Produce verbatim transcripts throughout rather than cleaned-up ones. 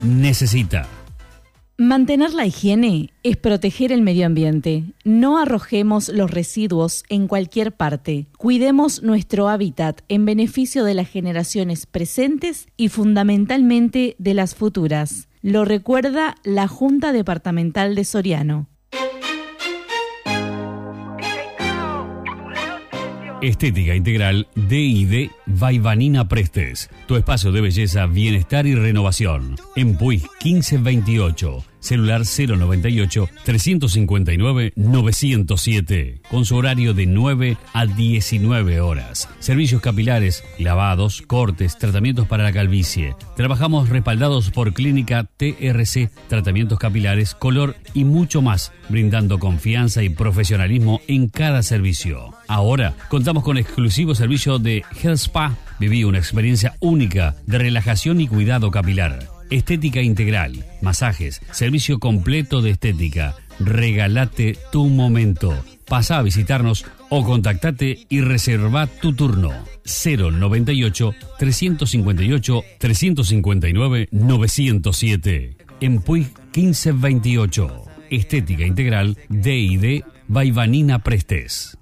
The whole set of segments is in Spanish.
necesita. Mantener la higiene es proteger el medio ambiente. No arrojemos los residuos en cualquier parte. Cuidemos nuestro hábitat en beneficio de las generaciones presentes y fundamentalmente de las futuras. Lo recuerda la Junta Departamental de Soriano. Estética Integral D y D Vaivanina Prestes. Tu espacio de belleza, bienestar y renovación. En Puig quince veintiocho. Celular cero noventa y ocho, trescientos cincuenta y nueve, novecientos siete. Con su horario de nueve a diecinueve horas. Servicios capilares, lavados, cortes, tratamientos para la calvicie. Trabajamos respaldados por Clínica T R C, tratamientos capilares, color y mucho más, brindando confianza y profesionalismo en cada servicio. Ahora contamos con exclusivo servicio de Health Spa. Viví una experiencia única de relajación y cuidado capilar. Estética Integral, masajes, servicio completo de estética. Regálate tu momento. Pasa a visitarnos o contactate y reserva tu turno. cero noventa y ocho, trescientos cincuenta y ocho, trescientos cincuenta y nueve, novecientos siete. En Puig quince veintiocho. Estética Integral D y D Vaivanina Prestes.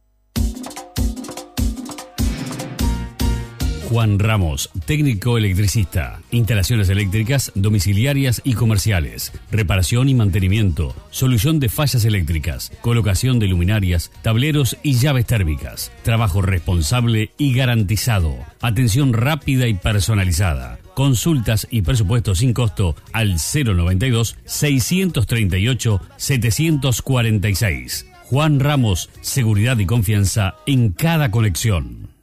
Juan Ramos, técnico electricista, instalaciones eléctricas, domiciliarias y comerciales, reparación y mantenimiento, solución de fallas eléctricas, colocación de luminarias, tableros y llaves térmicas, trabajo responsable y garantizado, atención rápida y personalizada. Consultas y presupuestos sin costo al cero noventa y dos, seiscientos treinta y ocho, setecientos cuarenta y seis. Juan Ramos, seguridad y confianza en cada conexión.